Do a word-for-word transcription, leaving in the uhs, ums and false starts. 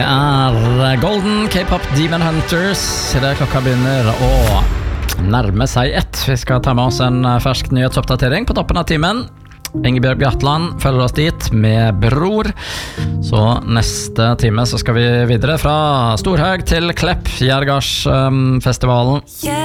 er Golden K-pop Demon Hunters. Det klokka begynner å nærme seg ett. Vi skal ta med oss en fersk nyhetsoppdatering på toppen av timen. Ingebjørg Bjartland følger oss dit med Bror. Så neste time så skal vi videre fra Storhaug til Klepp, Jergarsfestivalen. Um,